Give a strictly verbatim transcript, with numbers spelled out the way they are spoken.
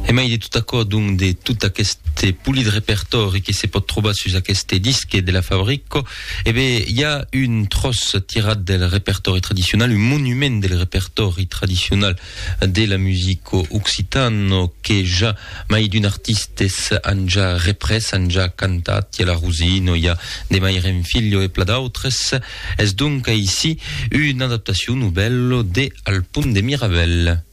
E mai di tutta cosa, donc, di tutta queste puli di repertori che si può trovare su queste dische della Fabrico, e beh, il y a une trosse tirata del repertori tradizionale, un monument del repertori tradizionale della musica occitano che già mai d'un artistes han già repress, han già cantat, il y a la Rusino, il y a De Mairen Figlio e pla d'autres. Es donc ici une adaptation nouvelle de Al Punt de Mirabel.